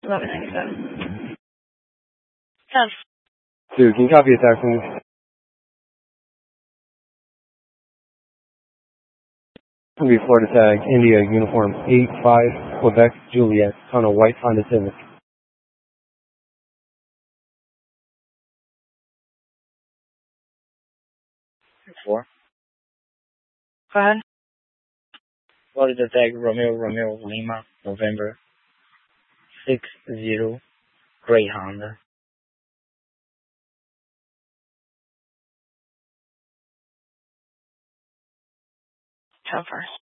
1197. 10. Dude, can you copy attack for me? Be Florida tag, India, uniform 85, Quebec, Juliet, on a white Honda Civic. 4. Go ahead. Florida tag, Romeo, Lima, November 60, gray Honda. 10 first.